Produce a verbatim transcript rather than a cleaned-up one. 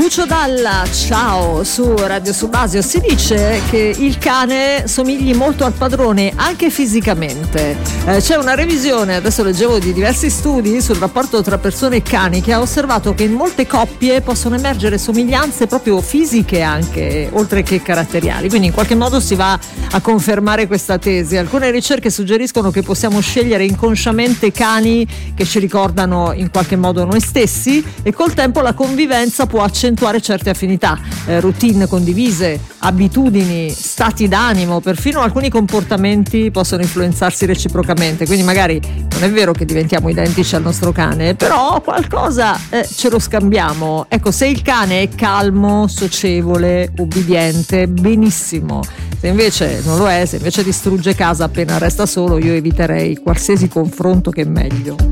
Lucio Dalla, ciao, su Radio Subasio. Si dice che il cane somigli molto al padrone anche fisicamente. Eh, c'è una revisione, adesso leggevo di diversi studi sul rapporto tra persone e cani, che ha osservato che in molte coppie possono emergere somiglianze proprio fisiche anche, oltre che caratteriali. Quindi in qualche modo si va a confermare questa tesi. Alcune ricerche suggeriscono che possiamo scegliere inconsciamente cani che ci ricordano in qualche modo noi stessi, e col tempo la convivenza può accentuare certe affinità, eh, routine condivise, abitudini, stati d'animo, perfino alcuni comportamenti possono influenzarsi reciprocamente. Quindi magari non è vero che diventiamo identici al nostro cane, però qualcosa eh, ce lo scambiamo. Ecco, se il cane è calmo, socievole, ubbidiente, benissimo. Se invece non lo è, se invece distrugge casa appena resta solo, io eviterei qualsiasi confronto, che è meglio.